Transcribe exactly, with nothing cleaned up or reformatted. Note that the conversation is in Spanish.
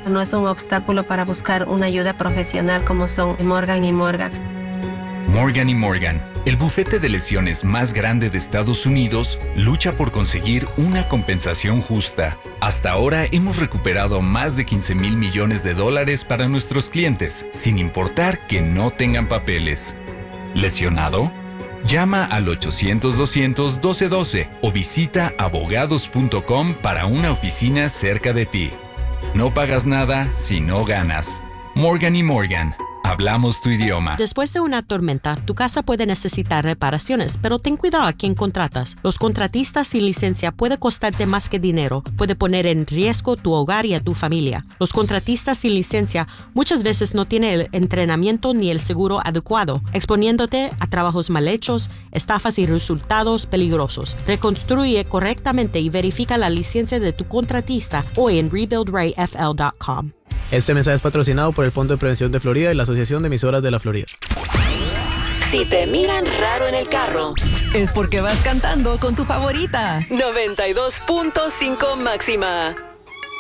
lesiones no es un obstáculo para buscar una ayuda profesional como son Morgan y Morgan. Morgan y Morgan, el bufete de lesiones más grande de Estados Unidos, lucha por conseguir una compensación justa. Hasta ahora hemos recuperado más de quince mil millones de dólares para nuestros clientes, sin importar que no tengan papeles. ¿Lesionado? Llama al ochocientos, doscientos, doce doce o visita abogados punto com para una oficina cerca de ti. No pagas nada si no ganas. Morgan y Morgan. Hablamos tu idioma. Después de una tormenta, tu casa puede necesitar reparaciones, pero ten cuidado a quién contratas. Los contratistas sin licencia puede costarte más que dinero, puede poner en riesgo tu hogar y a tu familia. Los contratistas sin licencia muchas veces no tienen el entrenamiento ni el seguro adecuado, exponiéndote a trabajos mal hechos, estafas y resultados peligrosos. Reconstruye correctamente y verifica la licencia de tu contratista hoy en rebuild right f l punto com. Este mensaje es patrocinado por el Fondo de Prevención de Florida y la Asociación de Emisoras de la Florida. Si te miran raro en el carro, es porque vas cantando con tu favorita. noventa y dos punto cinco máxima.